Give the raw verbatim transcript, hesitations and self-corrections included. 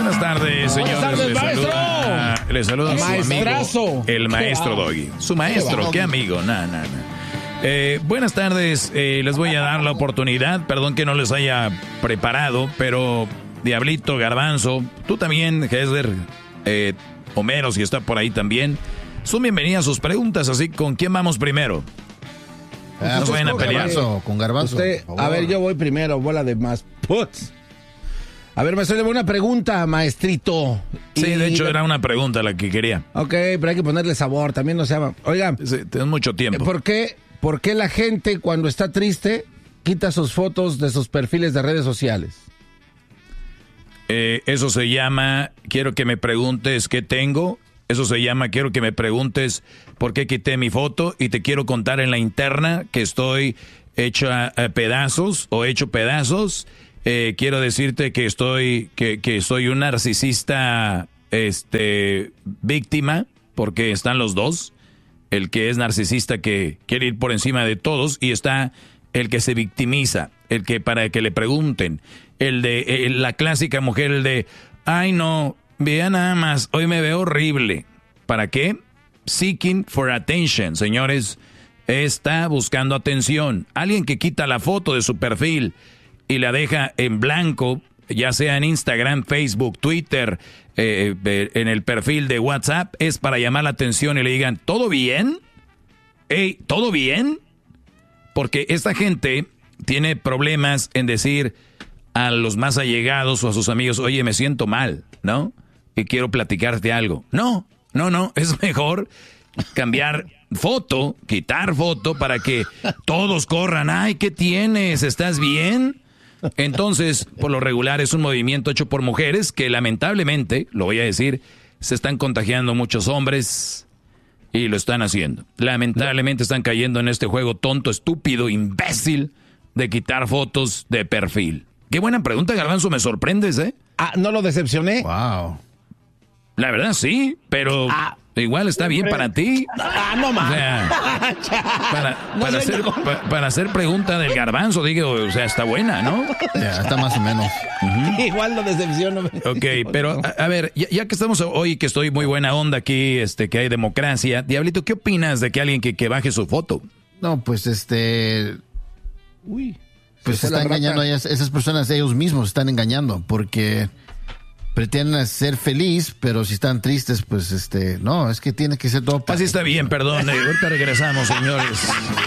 Buenas tardes, señores. Buenas tardes, les maestro. Saluda, les saluda su Maestrazo. amigo, el maestro Doggy. Su maestro, qué amigo. Nah, nah, nah. Eh, buenas tardes, eh, les voy a dar la oportunidad. Perdón que no les haya preparado, pero Diablito, Garbanzo, tú también, Hesler, eh, Homero, si está por ahí también. Son bienvenidas sus preguntas, así ¿con quién vamos primero? Ah, no vayan a pelear. Garbanzo, con Garbanzo. Usted, a ver, yo voy primero, bola de más puts. A ver, maestro, le voy a una pregunta, maestrito. Sí, Y- de hecho era una pregunta la que quería. Ok, pero hay que ponerle sabor, también no se llama. Oiga, Sí, tienes mucho tiempo. ¿por qué, ¿por qué la gente cuando está triste quita sus fotos de sus perfiles de redes sociales? Eh, eso se llama, quiero que me preguntes qué tengo. Eso se llama, quiero que me preguntes por qué quité mi foto y te quiero contar en la interna que estoy hecho a, a pedazos o hecho pedazos. Eh, quiero decirte que estoy, que, que soy un narcisista, este, víctima, porque están los dos. El que es narcisista que quiere ir por encima de todos y está el que se victimiza, el que para que le pregunten, el de eh, la clásica mujer, el de, ay no, vea nada más, hoy me veo horrible. ¿Para qué? Seeking for attention, señores, está buscando atención. Alguien que quita la foto de su perfil y la deja en blanco, ya sea en Instagram, Facebook, Twitter, eh, eh, en el perfil de WhatsApp, es para llamar la atención y le digan, ¿todo bien? Hey, ¿todo bien? Porque esta gente tiene problemas en decir a los más allegados o a sus amigos, oye, me siento mal, ¿no? Y quiero platicarte algo. No, no, no, es mejor cambiar foto, quitar foto para que todos corran. Ay, ¿qué tienes? ¿Estás bien? Entonces, por lo regular es un movimiento hecho por mujeres que lamentablemente, lo voy a decir, se están contagiando muchos hombres y lo están haciendo. Lamentablemente están cayendo en este juego tonto, estúpido, imbécil de quitar fotos de perfil. Qué buena pregunta, Garbanzo, me sorprendes, ¿eh? Ah, ¿no lo decepcioné? Wow. La verdad sí, pero Ah. igual está bien para ti. Ah, no O más. sea, para, No para, sé, hacer, no. pa- para hacer pregunta del Garbanzo, digo, o sea, está buena, ¿no? Ya, está más o menos. Igual lo decepciono. Ok, pero a, a ver, ya, ya que estamos hoy, que estoy muy buena onda aquí, este, que hay democracia, Diablito, ¿qué opinas de que alguien que, que baje su foto? No, pues este. Uy. Pues se se fue está la engañando a rata. ellas, esas personas, ellos mismos se están engañando porque pretenden ser feliz, pero si están tristes, pues este, no, es que tiene que ser todo para- Así está bien, perdón. eh, ahorita regresamos, señores.